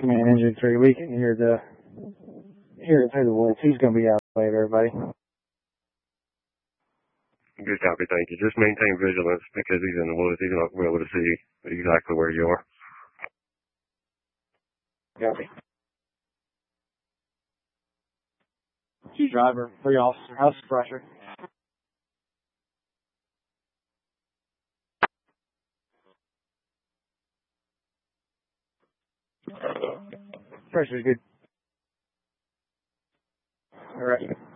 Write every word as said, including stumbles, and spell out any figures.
Man, engine three, we can hear the hear it through the woods. He's going to be out of the way of everybody. Good copy, thank you. Just maintain vigilance because he's in the woods. He's not going to be able to see exactly where you are. Copy. Two driver, three officer, house pressure. Pressure's good. All right.